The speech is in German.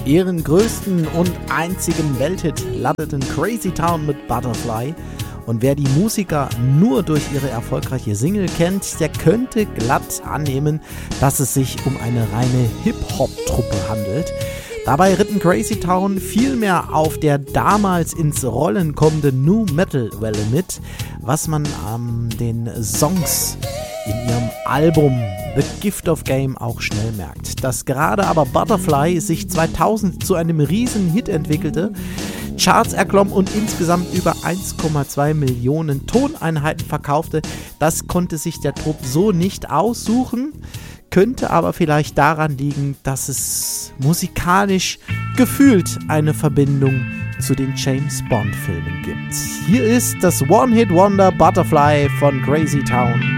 Ihren größten und einzigen Welthit landeten Crazy Town mit Butterfly. Und wer die Musiker nur durch ihre erfolgreiche Single kennt, der könnte glatt annehmen, dass es sich um eine reine Hip-Hop-Truppe handelt. Dabei ritten Crazy Town vielmehr auf der damals ins Rollen kommenden Nu-Metal-Welle mit, was man an den Songs in ihrem Album The Gift of Game auch schnell merkt. Dass gerade aber Butterfly sich 2000 zu einem riesen Hit entwickelte, Charts erklomm und insgesamt über 1,2 Millionen Toneinheiten verkaufte, das konnte sich der Trupp so nicht aussuchen, könnte aber vielleicht daran liegen, dass es musikalisch gefühlt eine Verbindung zu den James-Bond-Filmen gibt. Hier ist das One-Hit-Wonder Butterfly von Crazy Town.